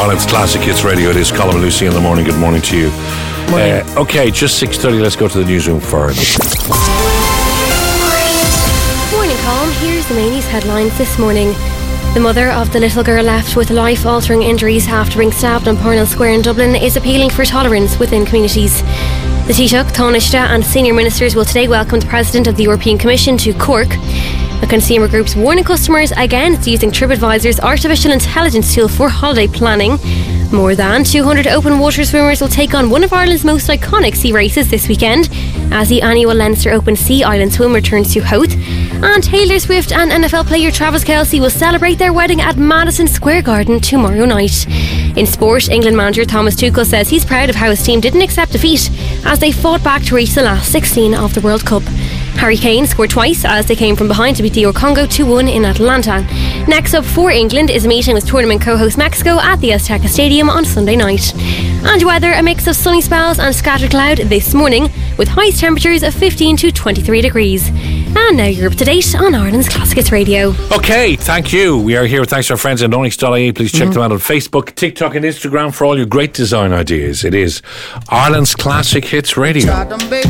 Ireland's Classic Hits Radio. It is Colin and Lucy in the morning. Good morning to you. Okay, just 6:30. Let's go to the newsroom first. Morning, Colin. Here's the main news headlines this morning. The mother of the little girl left with life-altering injuries after being stabbed on Parnell Square in Dublin is appealing for tolerance within communities. The Taoiseach, Taoiseach and senior ministers will today welcome the President of the European Commission to Cork. The consumer groups warning customers against using TripAdvisor's artificial intelligence tool for holiday planning. More than 200 open water swimmers will take on one of Ireland's most iconic sea races this weekend as the annual Leinster Open Sea Island Swim returns to Howth. And Taylor Swift and NFL player Travis Kelce will celebrate their wedding at Madison Square Garden tomorrow night. In sport, England manager Thomas Tuchel says he's proud of how his team didn't accept defeat as they fought back to reach the last 16 of the World Cup. Harry Kane scored twice as they came from behind to beat DR Congo 2-1 in Atlanta. Next up for England is a meeting with tournament co-host Mexico at the Azteca Stadium on Sunday night. And weather, a mix of sunny spells and scattered cloud this morning with highest temperatures of 15 to 23 degrees. And now you're up to date on Ireland's Classic Hits Radio. Okay, thank you. We are here thanks to our friends at Onyx.ie. Please check them out on Facebook, TikTok and Instagram for all your great design ideas. It is Ireland's Classic Hits Radio.